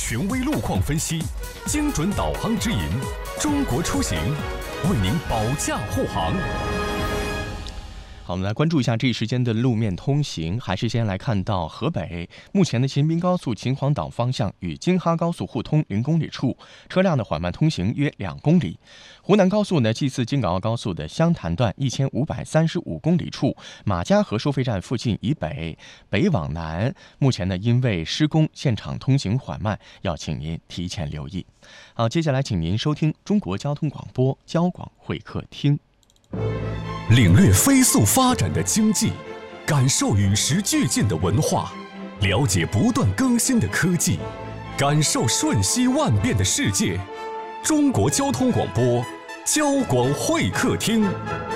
权威路况分析，精准导航指引，中国出行为您保驾护航。 好，我们来关注一下这一时间的路面通行。还是先来看到河北，目前的秦滨高速秦皇岛方向与京哈高速互通0公里处，车辆的缓慢通行约2公里。湖南高速呢，祭祀京港澳高速的湘潭段1535公里处，马家河收费站附近以北往南，目前呢因为施工，现场通行缓慢，要请您提前留意。好，接下来请您收听中国交通广播交广会客厅。 领略飞速发展的经济，感受与时俱进的文化，了解不断更新的科技，感受瞬息万变的世界。中国交通广播交广会客厅。